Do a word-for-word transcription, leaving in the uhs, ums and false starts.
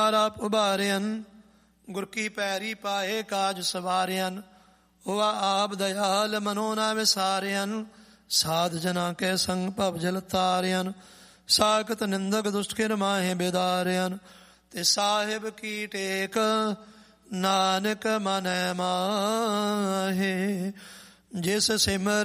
ਆਪ ਉਭਾਰਿਅਨ, ਗੁਰ ਕੀ ਪੈਰੀ ਪਾਏ ਕਾਜ ਸਵਾਰਿਅਨ। ਹੋਆ ਆਪ ਦਇਆਲ ਮਨੋ ਨਾ ਵਿਸਾਰਿਅਨ, ਸਾਧ ਜਨਾ ਕੇ ਸੰਗ ਭਵ ਜਲ ਤਾਰਿਅਨ। ਸਾਖਤ ਨਿੰਦਕ ਦੁਸ਼ਟ ਕਿਰ ਮਾਹੇ ਬਿਦਾਰਿਅਨ, ਤੇ ਸਾਹਿਬ ਕੀ ਟੇਕ ਨਾਨਕ ਮਨੈ ਮਾਹੇ। ਜਿਸ ਸਿਮਰ